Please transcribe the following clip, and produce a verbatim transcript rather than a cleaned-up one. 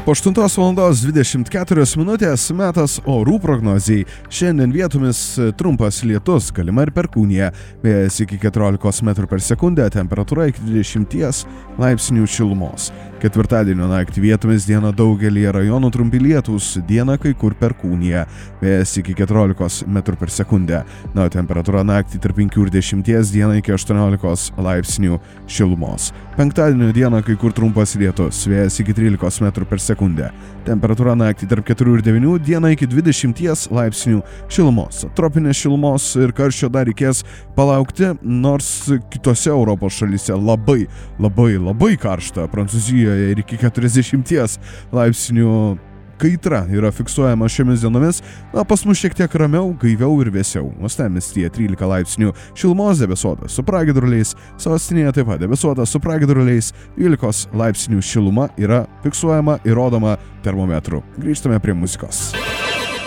Po aštuntos valandos dvidešimt keturios minutės metas orų prognozijai. Šiandien vietomis trumpas lietus, galima ir perkūnija. Vėjas iki keturiolikos metrų per sekundę, temperatūra iki dvidešimties laipsnių šilumos. Ketvirtadienio naktį vietomis dieną daugelį rajonų trumpi lietūs, dieną kai kur perkūnija. Vėjas iki keturiolikos metrų per sekundę. Na, temperatūra naktį tarp penkių ir dešimties, dieną iki aštuoniolikos laipsnių šilumos. Penktadienio dieną kai kur trumpas lietus, vėjas iki trylikos metrų per sekundę. Temperatūra naktį tarp keturių ir devynių, dieną iki dvidešimties laipsnių šilumos. Tropinės šilumos ir karščio dar reikės palaukti, nors kitose Europos šalyse labai, labai, labai karšta. Prancūzijoje ir iki keturiasdešimties laipsnių kaitra yra fiksuojama šiomis dienomis, na, pas mus šiek tiek ramiau, gaiviau ir vėsiau. Uostamiestyje trylika laipsnių šilumos, debesuota su pragiedruliais, sostinėje taip pat debesuota su pragiedruliais, dvylikos laipsnių šiluma yra fiksuojama ir rodoma termometru. Grįžtame prie muzikos.